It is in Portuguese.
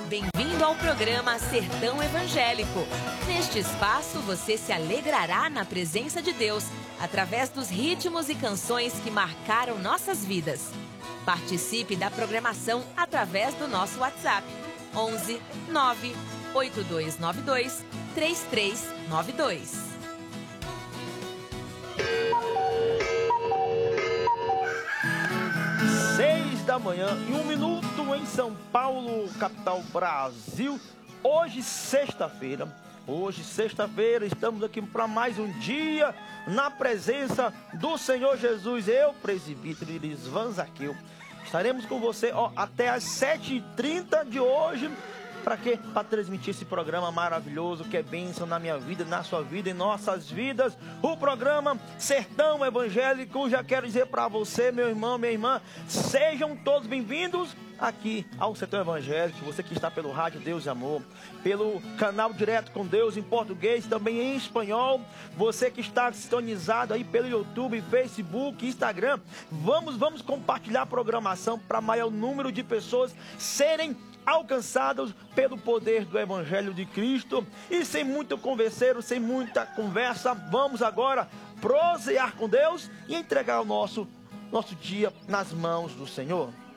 Bem-vindo ao programa Sertão Evangélico. Neste espaço, você se alegrará na presença de Deus, através dos ritmos e canções que marcaram nossas vidas. Participe da programação através do nosso WhatsApp, 11 9 8292 3392. Da manhã e 1 minuto em São Paulo, capital Brasil. Hoje, sexta-feira, estamos aqui para mais um dia na presença do Senhor Jesus. Eu, presbítero Irisvan Zaqueu, estaremos com você até às 7h30 de hoje. Para quê? Para transmitir esse programa maravilhoso que é bênção na minha vida, na sua vida, em nossas vidas. O programa Sertão Evangélico. Já quero dizer para você, meu irmão, minha irmã, sejam todos bem-vindos aqui ao Sertão Evangélico. Você que está pelo rádio Deus e Amor, pelo canal Direto com Deus em português, também em espanhol. Você que está sintonizado aí pelo YouTube, Facebook, Instagram. Vamos compartilhar a programação para maior número de pessoas serem alcançados pelo poder do Evangelho de Cristo. E sem muito converseiro, sem muita conversa, vamos agora prosear com Deus e entregar o nosso dia nas mãos do Senhor.